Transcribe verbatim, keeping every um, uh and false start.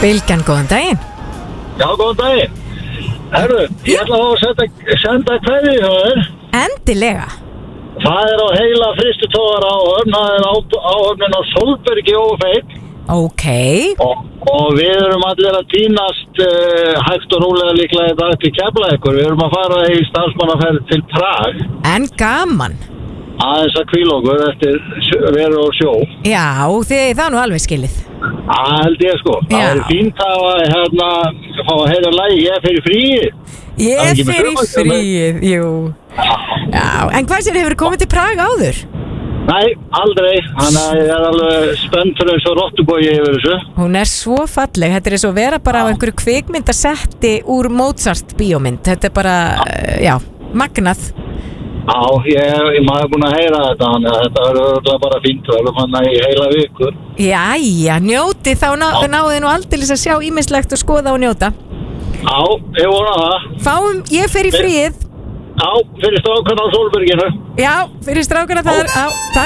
Bylgjan, góðan daginn. Já, góðan daginn. Herru, ég ætla að senda, senda kveðju hjá þér. Endilega. Það er á heila fristutógar áhöfn, það er áhöfnin á Sólbergi Ófeit. Ok. Og, og við erum allir að týnast uh, hægt og rólega líklega þetta upp í Keflavíkur. Við erum að fara í starfsmannaferð til Prag. En gaman. Aðeins að hvíla okkur eftir veru og sjó. Já, þið, það er nú alveg skilið. Það held ég sko. Það er fínt að hérna, fá að heyra lagi, ég er fyrir fríið. Ég er fyrir fríið, jú. Já, en hvað sér hefur komið til Prag áður? Nei, aldrei. Þannig að ég er alveg spenntur eins og rottubói yfir þessu. Hún er svo falleg. Þetta er eins og vera bara á einhverju kvikmyndasetti úr Mozart bíómynd. Þetta er bara, já, magnað. Já, ég, ég maður búin að heyra þetta, þannig að þetta verður bara fínt, við erum hann í heila vikur. Jæja, njóti, þá ná, náðu þið nú aldeilis að sjá ýmislegt og skoða og njóta. Já, ég vona það. Fáum, ég fer í fríið. Já, fyrir strákana á Sólberginu. Já, fyrir strákana þar. Já, takk.